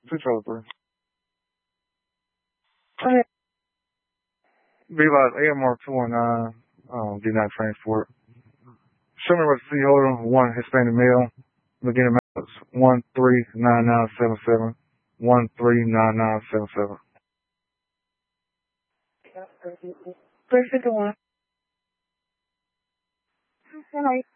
2 3. Okay. Realize AMR 219, D9 transport. Show me where the holder, 1 Hispanic male. Beginning maps 139977. 139977. Perfect one. Hi.